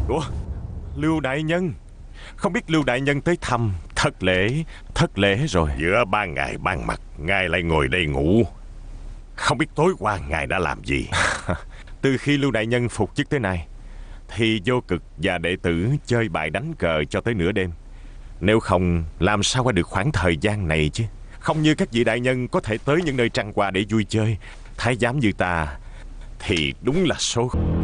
Ủa, Lưu đại nhân, không biết Lưu đại nhân tới thăm. Thất lễ rồi. Giữa ban ngày ban mặt, ngài lại ngồi đây ngủ. Không biết tối qua ngài đã làm gì? Từ khi Lưu đại nhân phục chức tới nay thì Vô Cực và đệ tử chơi bài đánh cờ cho tới nửa đêm. Nếu không làm sao qua được khoảng thời gian này chứ. Không như các vị đại nhân có thể tới những nơi trăng hoa để vui chơi. Thái giám như ta thì đúng là số.